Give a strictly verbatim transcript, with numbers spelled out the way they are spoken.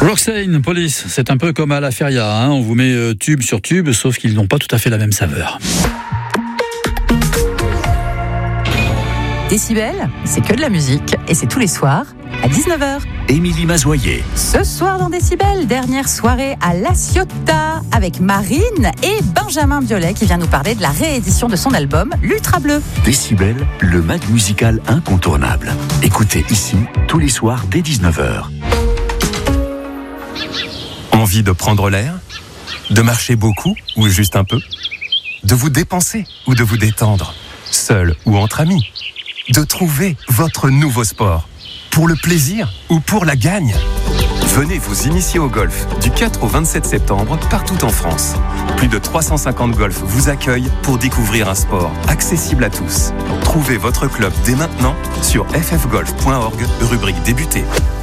Roxane, Police, c'est un peu comme à la feria, hein. On vous met euh, tube sur tube, sauf qu'ils n'ont pas tout à fait la même saveur. Décibel, c'est que de la musique et c'est tous les soirs à dix-neuf heures. Émilie Mazoyer. Ce soir dans Décibel, dernière soirée à La Ciotat avec Marine et Benjamin Biolay qui vient nous parler de la réédition de son album L'Ultra Bleu. Décibel, le mag musical incontournable. Écoutez ici tous les soirs dès dix-neuf heures. Envie de prendre l'air ? De marcher beaucoup ou juste un peu ? De vous dépenser ou de vous détendre ? Seul ou entre amis ? De trouver votre nouveau sport ? Pour le plaisir ou pour la gagne ? Venez vous initier au golf du quatre au vingt-sept septembre partout en France. Plus de trois cent cinquante golfs vous accueillent pour découvrir un sport accessible à tous. Trouvez votre club dès maintenant sur f f golf point org, rubrique débuter.